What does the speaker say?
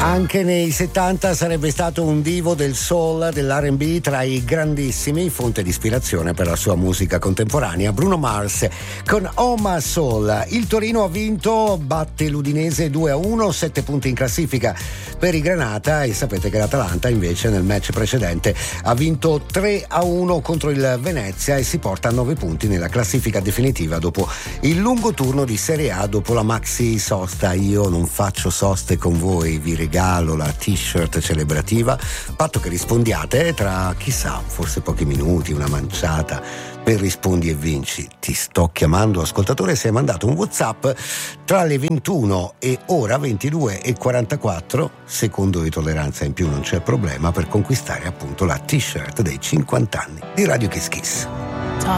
Anche nei 70 sarebbe stato un divo del soul, dell'R&B, tra i grandissimi, fonte di ispirazione per la sua musica contemporanea, Bruno Mars con Oh My Soul. Il Torino ha vinto, batte l'Udinese 2-1, 7 punti in classifica per i Granata, e sapete che l'Atalanta invece nel match precedente ha vinto 3-1 contro il Venezia e si porta a 9 punti nella classifica definitiva dopo il lungo turno di Serie A, dopo la maxi sosta. Io non faccio soste con voi, vi regalo la t-shirt celebrativa, patto che rispondiate tra, chissà, forse pochi minuti, una manciata per Rispondi e Vinci. Ti sto chiamando, ascoltatore, se hai mandato un WhatsApp tra le 21 e ora 22:44, secondo di tolleranza in più non c'è problema, per conquistare appunto la t-shirt dei 50 anni di Radio Kiss Kiss.